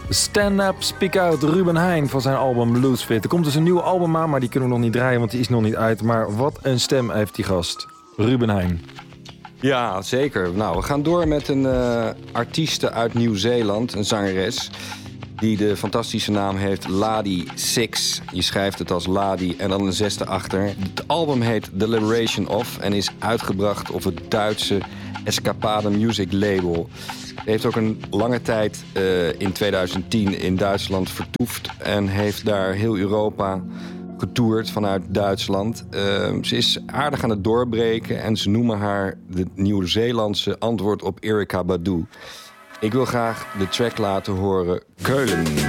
Stand Up, Speak Out, Ruben Heijn van zijn album Loosefit. Er komt dus een nieuw album aan, maar die kunnen we nog niet draaien, want die is nog niet uit. Maar wat een stem heeft die gast, Ruben Heijn. Ja, zeker. Nou, we gaan door met een artieste uit Nieuw-Zeeland, een zangeres, die de fantastische naam heeft Ladi Six. Je schrijft het als Ladi en dan een 6 achter. Het album heet The Liberation Of en is uitgebracht op het Duitse Escapade Music label. Hij heeft ook een lange tijd in 2010 in Duitsland vertoefd en heeft daar heel Europa getoerd vanuit Duitsland. Ze is aardig aan het doorbreken en ze noemen haar de Nieuw-Zeelandse antwoord op Erykah Badu. Ik wil graag de track laten horen Keulen.